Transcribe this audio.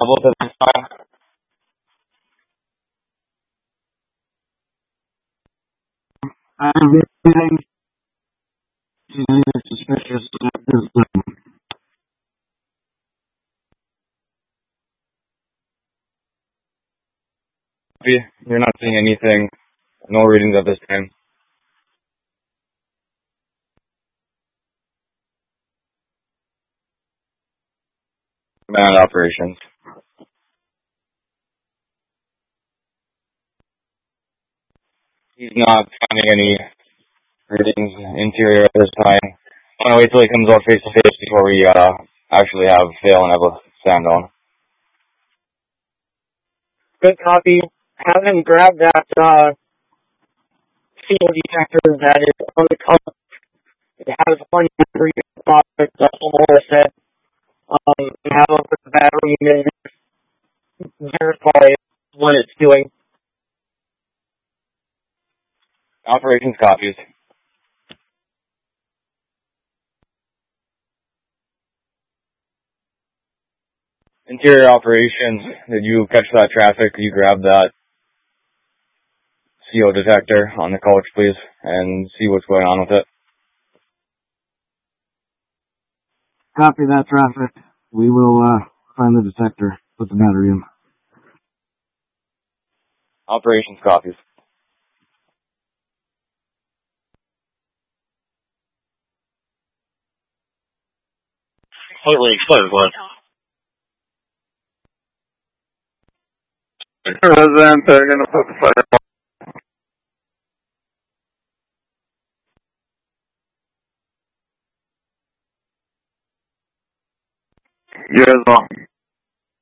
levels at this time? Everything is suspicious at this time. You're not seeing anything, no readings at this time. Command operations. He's not finding any readings interior at this time. I'm gonna wait till he comes out face to face before we actually have fail and have a stand on. Good copy. Have him grab that CO detector that is on the color. It has one battery product, the homeowner said. Have him put the battery in and verify what it's doing. Operations copies. Interior operations, did you catch that traffic? Could you grab that CO detector on the couch, please, and see what's going on with it? Copy that traffic. We will find the detector, put the battery in. Operations copies. Completely exploded, what? Resident, they're going to put the fire. You as well.